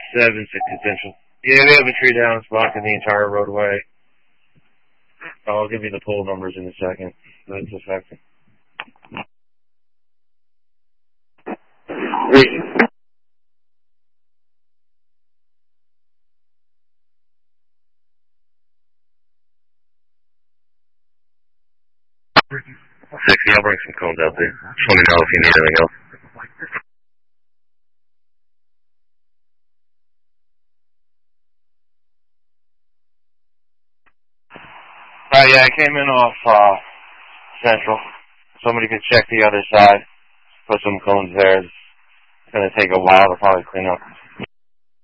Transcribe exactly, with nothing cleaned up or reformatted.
seven sixty Central. Yeah, we have a tree down. It's blocking the entire roadway. I'll give you the poll numbers in a second. That's a second. sixty, I'll bring some cones out there. Just let me know if you need anything else. Alright, yeah, I came in off, uh, Central. Somebody could check the other side. Put some cones there. It's gonna take a while to probably clean up.